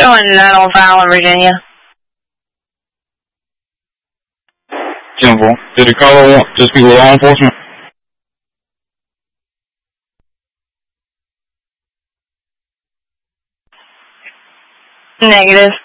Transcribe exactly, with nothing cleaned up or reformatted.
Showing none on file in Virginia. Simple. Did the caller want to speak with law enforcement? Negative.